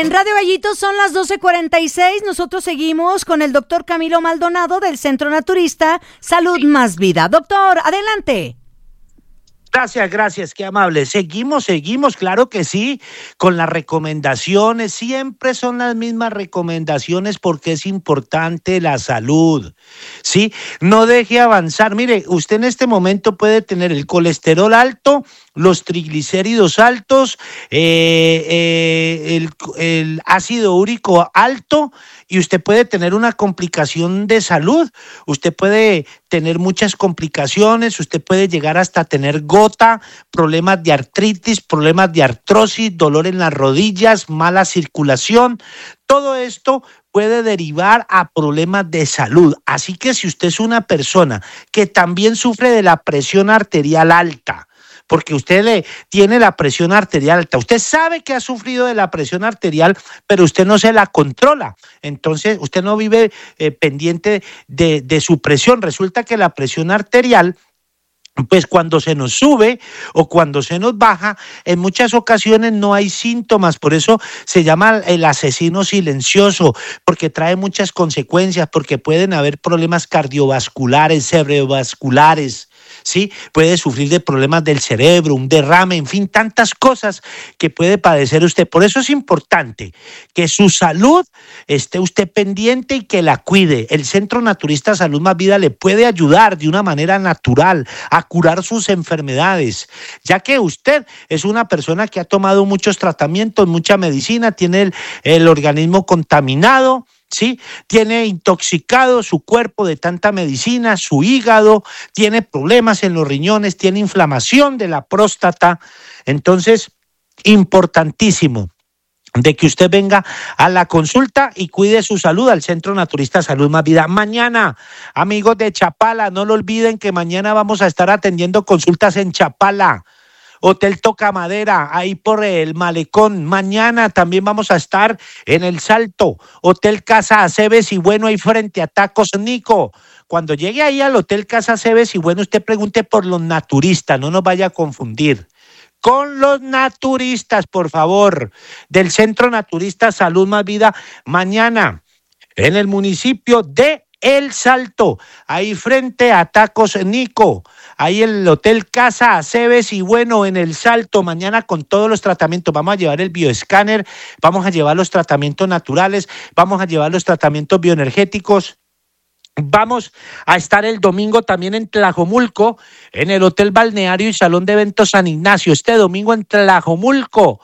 En Radio Gallitos son las 12:46. Nosotros seguimos con el doctor Camilo Maldonado del Centro Naturista Salud Más Vida. Doctor, adelante. Gracias, qué amable. Seguimos, claro que sí, con las recomendaciones. Siempre son las mismas recomendaciones porque es importante la salud, ¿sí? No deje avanzar. Mire, usted en este momento puede tener el colesterol alto, los triglicéridos altos, el ácido úrico alto, y usted puede tener una complicación de salud. Usted puede tener muchas complicaciones, usted puede llegar hasta tener gota, problemas de artritis, problemas de artrosis, dolor en las rodillas, mala circulación. Todo esto puede derivar a problemas de salud. Así que si usted es una persona que también sufre de la presión arterial alta, porque usted tiene la presión arterial alta, usted sabe que ha sufrido de la presión arterial, pero usted no se la controla, entonces usted no vive pendiente de su presión. Resulta que la presión arterial, pues cuando se nos sube o cuando se nos baja, en muchas ocasiones no hay síntomas, por eso se llama el asesino silencioso, porque trae muchas consecuencias, porque pueden haber problemas cardiovasculares, cerebrovasculares, ¿sí? Puede sufrir de problemas del cerebro, un derrame, en fin, tantas cosas que puede padecer usted. Por eso es importante que su salud esté usted pendiente y que la cuide. El Centro Naturista Salud Más Vida le puede ayudar de una manera natural a curar sus enfermedades, ya que usted es una persona que ha tomado muchos tratamientos, mucha medicina, tiene el organismo contaminado, ¿sí? Tiene intoxicado su cuerpo de tanta medicina, su hígado, tiene problemas en los riñones, tiene inflamación de la próstata. Entonces, importantísimo de que usted venga a la consulta y cuide su salud al Centro Naturista Salud Más Vida. Mañana, amigos de Chapala, no lo olviden que mañana vamos a estar atendiendo consultas en Chapala. Hotel Toca Madera, ahí por el Malecón. Mañana también vamos a estar en El Salto, Hotel Casa Aceves y Bueno, ahí frente a Tacos Nico. Cuando llegue ahí al Hotel Casa Aceves y Bueno, usted pregunte por los naturistas, no nos vaya a confundir. Con los naturistas, por favor, del Centro Naturista Salud Más Vida, mañana en el municipio de El Salto, ahí frente a Tacos Nico, ahí el Hotel Casa Aceves y Bueno en El Salto, mañana con todos los tratamientos. Vamos a llevar el bioescáner, vamos a llevar los tratamientos naturales, vamos a llevar los tratamientos bioenergéticos. Vamos a estar el domingo también en Tlajomulco, en el Hotel Balneario y Salón de Eventos San Ignacio. Este domingo en Tlajomulco.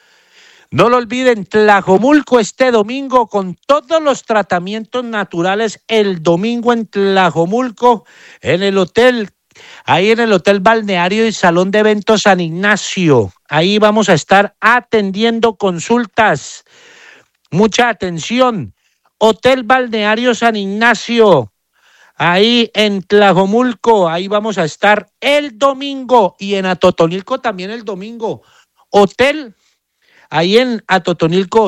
No lo olviden, Tlajomulco este domingo con todos los tratamientos naturales. El domingo en Tlajomulco, en el hotel, ahí en el Hotel Balneario y Salón de Eventos San Ignacio. Ahí vamos a estar atendiendo consultas. Mucha atención. Hotel Balneario San Ignacio, ahí en Tlajomulco, ahí vamos a estar el domingo, y en Atotonilco también el domingo. Hotel, ahí en Atotonilco,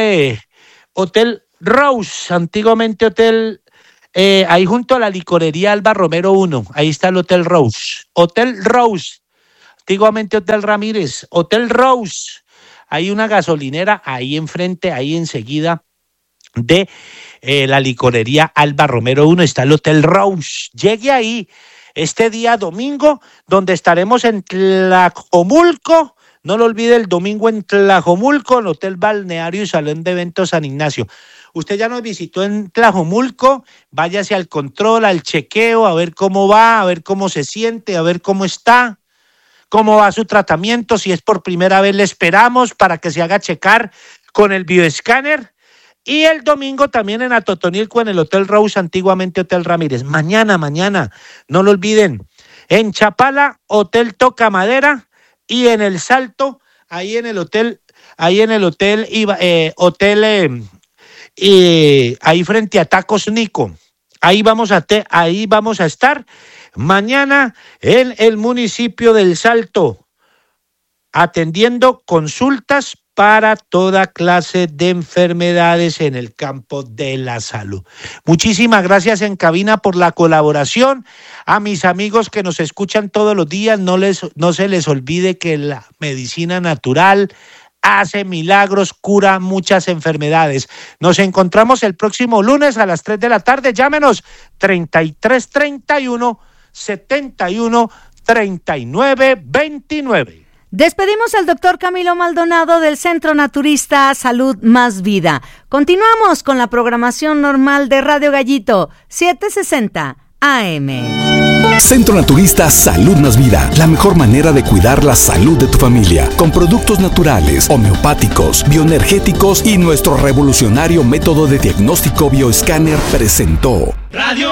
Hotel Rose, antiguamente Hotel, ahí junto a la licorería Alba Romero 1, ahí está el Hotel Rose. Hotel Rose, antiguamente Hotel Ramírez, Hotel Rose, hay una gasolinera ahí enfrente, ahí enseguida de la licorería Alba Romero 1, está el Hotel Rose. Llegue ahí este día domingo, donde estaremos en Tlajomulco. No lo olvide, el domingo en Tlajomulco, el Hotel Balneario y Salón de Eventos San Ignacio. Usted ya nos visitó en Tlajomulco, váyase al control, al chequeo, a ver cómo va, a ver cómo se siente, a ver cómo está, cómo va su tratamiento. Si es por primera vez, le esperamos para que se haga checar con el bioescáner. Y el domingo también en Atotonilco, en el Hotel Rose, antiguamente Hotel Ramírez. Mañana, no lo olviden. En Chapala, Hotel Toca Madera, y en El Salto, ahí en el hotel, ahí frente a Tacos Nico. Ahí vamos a estar mañana en el municipio del Salto, atendiendo consultas para toda clase de enfermedades en el campo de la salud. Muchísimas gracias en cabina por la colaboración. A mis amigos que nos escuchan todos los días, no se les olvide que la medicina natural hace milagros, cura muchas enfermedades. Nos encontramos el próximo lunes a las 3 de la tarde. Llámenos 3331 71 39 29. Despedimos al doctor Camilo Maldonado del Centro Naturista Salud Más Vida. Continuamos con la programación normal de Radio Gallito, 760 AM. Centro Naturista Salud Más Vida, la mejor manera de cuidar la salud de tu familia, con productos naturales, homeopáticos, bioenergéticos y nuestro revolucionario método de diagnóstico bioescáner presentó Radio